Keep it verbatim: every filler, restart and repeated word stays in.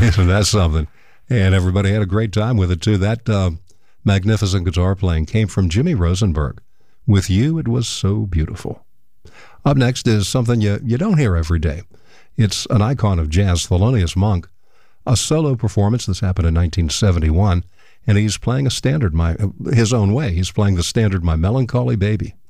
Isn't that something? And everybody had a great time with it, too. That uh, magnificent guitar playing came from Jimmy Rosenberg. With You, It Was So Beautiful. Up next is something you, you don't hear every day. It's an icon of jazz, Thelonious Monk, a solo performance. This happened in nineteen seventy-one, and he's playing a standard, my his own way. He's playing the standard My Melancholy Baby.